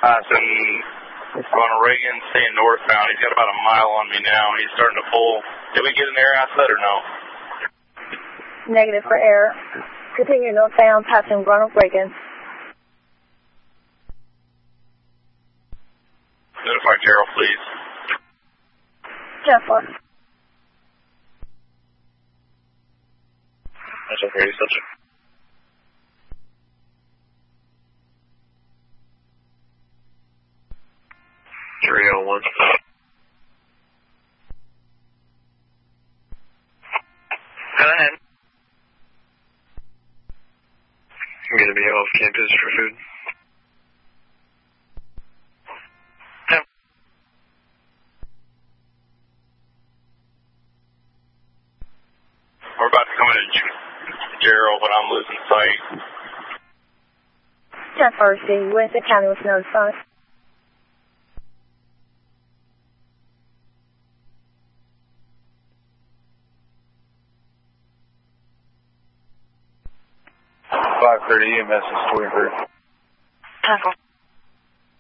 Going to Reagan, staying northbound. He's got about a mile on me now. He's starting to pull. Did we get an air outlet or no? Negative for air. Continue northbound, passing Ronald Reagan. Notify Gerald, please. Jennifer. That's okay, subject. One. Go ahead. I'm going to be off campus for food. No. We're about to come into Gerald, but I'm losing sight. Jennifer, the Winston County was notified. EMS is 23. Tackle.